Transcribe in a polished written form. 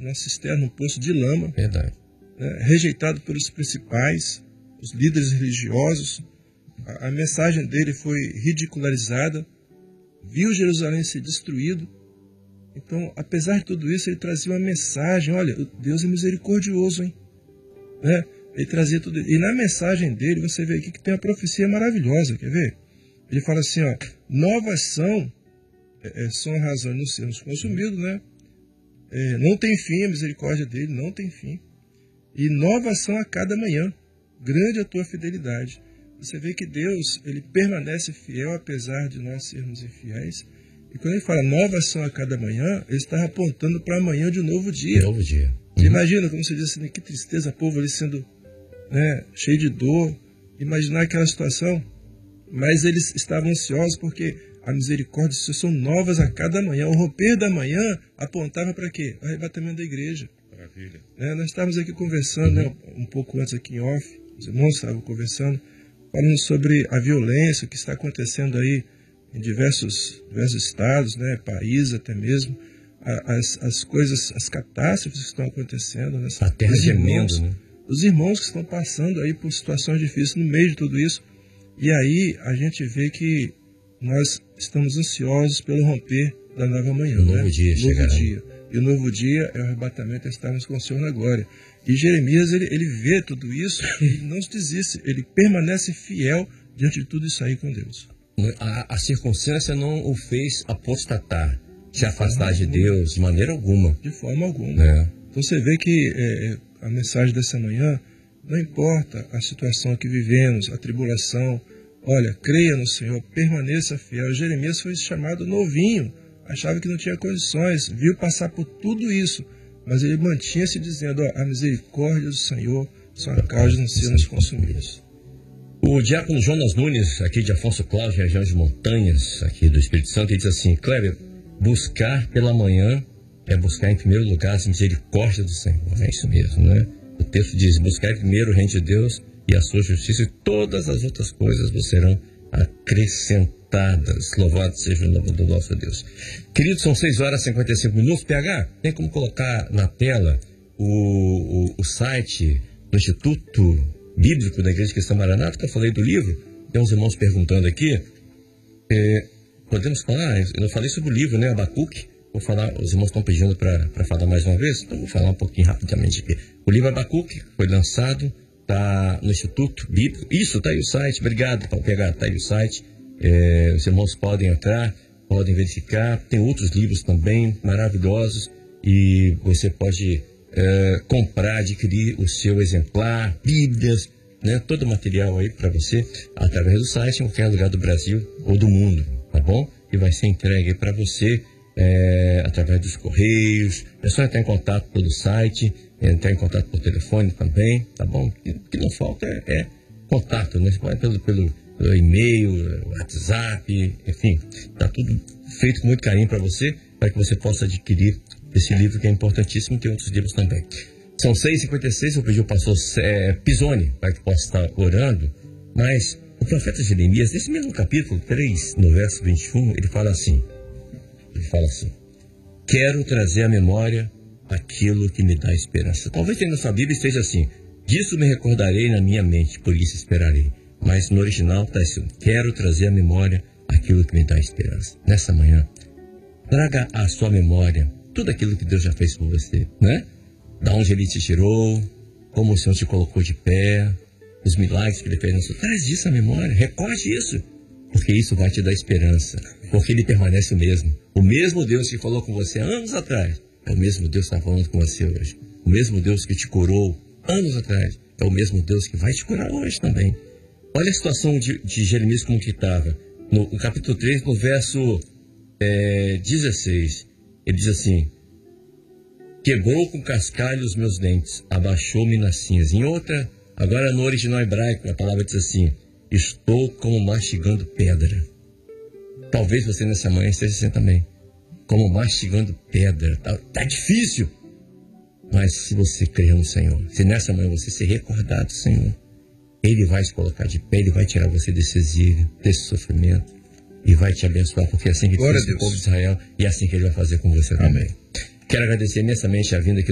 numa cisterna, num poço de lama. Verdade. Né, rejeitado pelos principais, os líderes religiosos. A mensagem dele foi ridicularizada. Viu Jerusalém ser destruído. Então, apesar de tudo isso, ele trazia uma mensagem. Olha, Deus é misericordioso, hein? Né? Ele trazia tudo. E na mensagem dele, você vê aqui que tem uma profecia maravilhosa. Quer ver? Ele fala assim, ó, novas são a razão de não sermos consumidos, né? Não tem fim, a misericórdia dele não tem fim. E novas são a cada manhã. Grande a tua fidelidade. Você vê que Deus, ele permanece fiel apesar de nós sermos infiéis. E quando ele fala novas são a cada manhã, ele está apontando para amanhã de um novo dia. Novo dia. Você imagina, como você disse, que tristeza, o povo ali sendo, né, cheio de dor. Imaginar aquela situação. Mas eles estavam ansiosos porque a misericórdia são novas a cada manhã. O romper da manhã apontava para quê? O arrebatamento da igreja. Maravilha. Nós estávamos aqui conversando, né, um pouco antes aqui em off, os irmãos estavam conversando, falando sobre a violência que está acontecendo aí em diversos estados, né, países até mesmo, as coisas, as catástrofes que estão acontecendo. Né, a terra gemendo, né? Os irmãos que estão passando aí por situações difíceis no meio de tudo isso. E aí a gente vê que nós estamos ansiosos pelo romper da nova manhã. O novo dia chegará. E o novo dia é o arrebatamento, estarmos com o Senhor na glória. E Jeremias, ele vê tudo isso e não se desiste. Ele permanece fiel diante de tudo isso aí com Deus. A circunstância não o fez apostatar, se afastar de Deus de maneira alguma. De forma alguma. Então você vê que a mensagem dessa manhã, não importa a situação que vivemos, a tribulação, olha, creia no Senhor, permaneça fiel. Jeremias foi chamado novinho, achava que não tinha condições, viu passar por tudo isso, mas ele mantinha-se dizendo, ó, a misericórdia do Senhor são a causa de não sermos consumidos. O diácono Jonas Nunes, aqui de Afonso Cláudio, região de Montanhas, aqui do Espírito Santo, ele diz assim, Kleber, buscar pela manhã é buscar em primeiro lugar a misericórdia do Senhor. É isso mesmo, né? O texto diz, buscar primeiro o reino de Deus e a sua justiça, e todas as outras coisas vos serão acrescentadas. Louvado seja o nome do nosso Deus. Queridos, são 6h55. PH, tem como colocar na tela o site do Instituto Bíblico da Igreja Cristã Maranata, que eu falei do livro? Tem uns irmãos perguntando aqui. Podemos falar? Eu não falei sobre o livro, né? Abacuque. Vou falar, os irmãos estão pedindo para falar mais uma vez, então vou falar um pouquinho rapidamente aqui. O livro Abacuque foi lançado, está no Instituto Bíblico. Isso, está aí o site. Obrigado, Paulo PH, está aí o site. Os irmãos podem entrar, podem verificar. Tem outros livros também maravilhosos e você pode comprar, adquirir o seu exemplar, Bíblias, né? Todo o material aí para você através do site em qualquer lugar do Brasil ou do mundo, tá bom? E vai ser entregue para você através dos correios. É só entrar em contato pelo site, entrar em contato por telefone também, tá bom? O que não falta é contato, né? Você pode pelo e-mail, WhatsApp, enfim, tá tudo feito com muito carinho para você, para que você possa adquirir esse livro que é importantíssimo, e tem outros livros também. São 6h56, eu pedi ao pastor Pisoni para que possa estar orando, mas o profeta Jeremias, nesse mesmo capítulo 3, no verso 21, ele fala assim, quero trazer à memória aquilo que me dá esperança. Talvez na sua Bíblia esteja assim, disso me recordarei na minha mente, por isso esperarei. Mas no original está assim, quero trazer à memória aquilo que me dá esperança. Nessa manhã, traga à sua memória tudo aquilo que Deus já fez por você, né? Da onde Ele te tirou, como o Senhor te colocou de pé, os milagres que Ele fez na sua vida. Traz isso à memória, recorde isso, porque isso vai te dar esperança, porque Ele permanece o mesmo. O mesmo Deus que falou com você anos atrás, é o mesmo Deus que está falando com você hoje. O mesmo Deus que te curou anos atrás, é o mesmo Deus que vai te curar hoje também. Olha a situação de Jeremias como que estava. No capítulo 3, no verso 16, ele diz assim, quebrou com cascalho os meus dentes, abaixou-me nas cinzas. Em outra, agora no original hebraico, a palavra diz assim, estou como mastigando pedra. Talvez você nessa manhã esteja assim também, como mastigando pedra. Tá difícil, mas se você crer no Senhor, se nessa manhã você se recordar do Senhor, Ele vai se colocar de pé, Ele vai tirar você desse exílio, desse sofrimento, e vai te abençoar, porque é assim que Ele fez com o povo de Israel, e é assim que Ele vai fazer com você também. Quero agradecer imensamente a vinda aqui